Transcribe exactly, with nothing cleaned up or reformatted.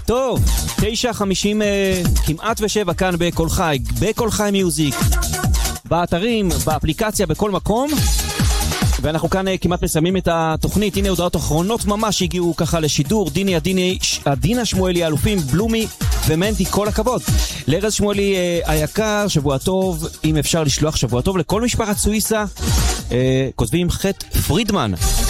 טוב, תשע חמישים כמעט ושבע כאן בכל חי, בכל חי מיוזיק, באתרים, באפליקציה, בכל מקום. ואנחנו כאן כמעט מסיימים את התוכנית. הנה הודעות אחרונות ממש הגיעו ככה לשידור. דיני, עדיני, עדינה שמואלי, האלופים, בלומי ומנדי, כל הכבוד. לארז שמואלי אה, היקר, שבוע טוב. אם אפשר לשלוח שבוע טוב לכל משפחת סוויסה, אה, כותבים חט פרידמן.